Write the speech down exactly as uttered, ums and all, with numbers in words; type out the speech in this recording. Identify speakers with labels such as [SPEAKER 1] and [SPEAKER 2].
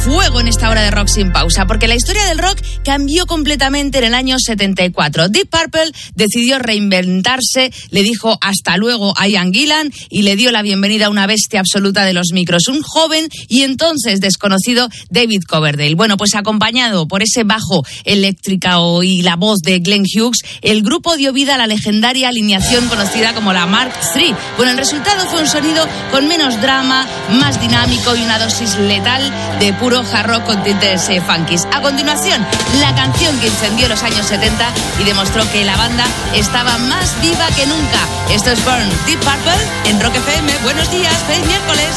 [SPEAKER 1] fuego en esta hora de Rock Sin Pausa, porque la historia del rock cambió completamente en el año setenta y cuatro. Deep Purple decidió reinventarse, le dijo hasta luego a Ian Gillan y le dio la bienvenida a una bestia absoluta de los micros, un joven y entonces desconocido David Coverdale. Bueno, pues acompañado por ese bajo eléctrico y la voz de Glenn Hughes, el grupo dio vida a la legendaria alineación conocida como la Mark tres. Bueno, el resultado fue un sonido con menos drama, más dinámico y una dosis letal de puro hard rock con tintes eh, funkis. A continuación, la canción que incendió los años setenta y demostró que la banda estaba más viva que nunca. Esto es Burn, Deep Purple en Rock F M. Buenos días, feliz miércoles.